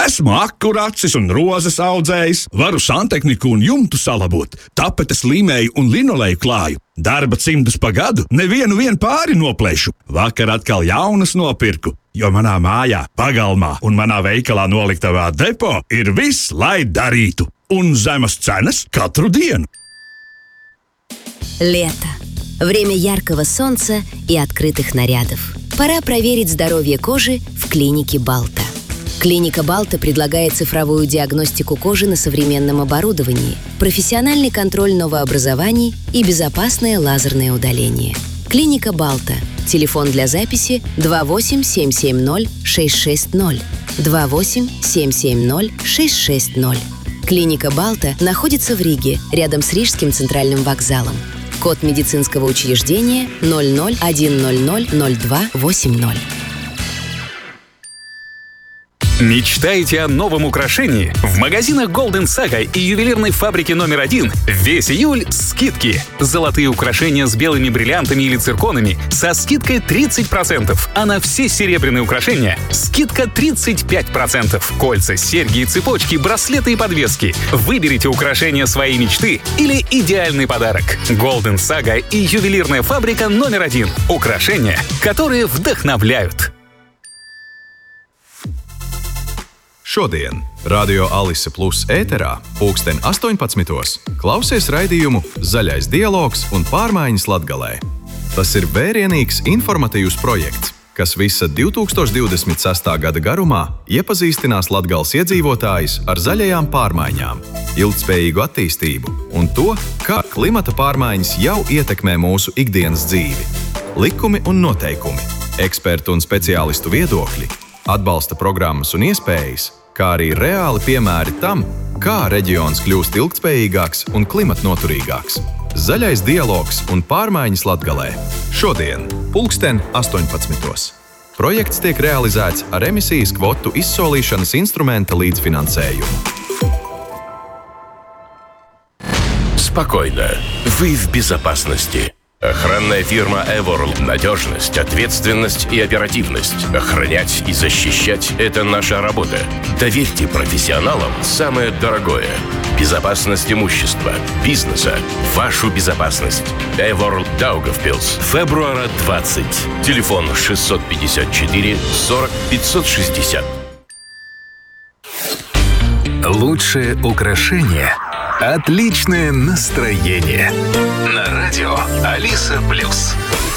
Esmu akuracis un rozes audzējs, varu santehniku un jumtu salabot, tapetes līmēju un linoleju klāju. Darba cimdus pa gadu nevienu pāri noplēšu. Vakar atkal jaunas nopirku, jo manā mājā, pagalmā un manā veikalā noliktavā depo ir viss, lai darītu. Un zemes cenas katru dienu. Лето. Время яркого солнца и открытых нарядов. Пора проверить здоровье кожи в клинике Балта. Клиника Балта предлагает цифровую диагностику кожи на современном оборудовании, профессиональный контроль новообразований и безопасное лазерное удаление. Клиника Балта. Телефон для записи 28-770-660. 28-770-660. Клиника Балта находится в Риге, рядом с Рижским центральным вокзалом. Код медицинского учреждения 00-100-02-80. Мечтаете о новом украшении? В магазинах Golden Saga и ювелирной фабрике номер 1 весь июль скидки. Золотые украшения с белыми бриллиантами или цирконами со скидкой 30%, а на все серебряные украшения скидка 35%. Кольца, серьги и цепочки, браслеты и подвески. Выберите украшения своей мечты или идеальный подарок. Golden Saga и ювелирная фабрика номер 1. Украшения, которые вдохновляют. Šodien Radio Alise Plus ēterā 18:00 klausies raidījumu Zaļais dialogs un pārmaiņas Latgalē. Tas ir vērienīgs informatīvs projekts, kas visa 2026. gada garumā iepazīstinās Latgales iedzīvotājus ar zaļajām pārmaiņām, ilgtspējīgu attīstību un to, kā klimata pārmaiņas jau ietekmē mūsu ikdienas dzīvi. Likumi un noteikumi, ekspertu un speciālistu viedokļi, atbalsta programmas un iespējas, kā arī reāli piemēri tam, kā reģions kļūst ilgtspējīgāks un klimatnoturīgāks. Zaļais dialogs un pārmaiņas Latgalē. Šodien, 18:00. Projekts tiek realizēts ar emisijas kvotu izsolīšanas instrumenta līdzfinansējumu. Спокойно. Вы в безопасности. Охранная фирма Eworld. Надежность, ответственность и оперативность. Охранять и защищать – это наша работа. Доверьте профессионалам самое дорогое. Безопасность имущества, бизнеса, вашу безопасность. Eworld Daugavpils. Февруара 20. Телефон 654 40 560. Лучшее украшение – отличное настроение. На радио Алиса Плюс.